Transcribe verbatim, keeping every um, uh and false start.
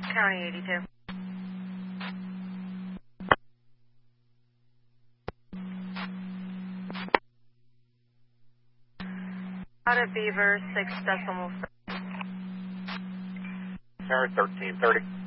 County eighty-two. Out at Beaver, six decimal. Tower thirteen thirty.